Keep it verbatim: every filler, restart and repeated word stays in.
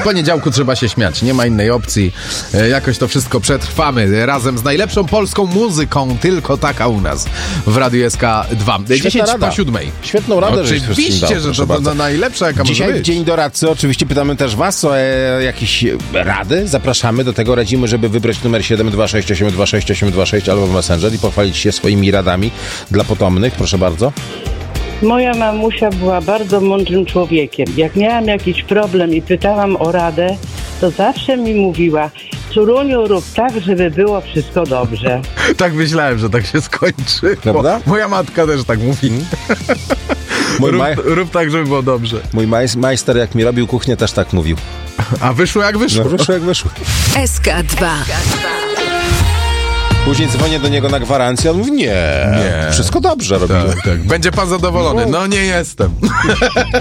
poniedziałku trzeba się śmiać, nie ma innej opcji. E, jakoś to wszystko przetrwamy razem z najlepszą polską muzyką, tylko taka u nas w Radiu S K dwa. dziesięć po siódmej. Świetną radę, żeś Oczywiście, dał, że to, to, to najlepsza, jaka Dzisiaj może być. Dzień Doradcy. Oczywiście pytamy też was o e, jakieś rady. Zapraszamy do tego. Radzimy, żeby wybrać numer siedem dwa sześć osiem dwa sześć osiem dwa sześć albo w Messenger i pochwalić się swoimi radami dla potomnych. Proszę bardzo. Moja mamusia była bardzo mądrym człowiekiem. Jak miałam jakiś problem i pytałam o radę, to zawsze mi mówiła: córuniu, rób tak, żeby było wszystko dobrze. Tak myślałem, że tak się skończy. Prawda? Moja matka też tak mówi. Mój rób, maj... rób tak, żeby było dobrze. Mój maj... majster, jak mi robił kuchnię, też tak mówił. A wyszło jak wyszło. No, wyszło jak wyszło. S K dwa. Później dzwonię do niego na gwarancję, on mówi: nie, Nie. wszystko dobrze robiłem. Tak, tak. Będzie pan zadowolony. No nie jestem.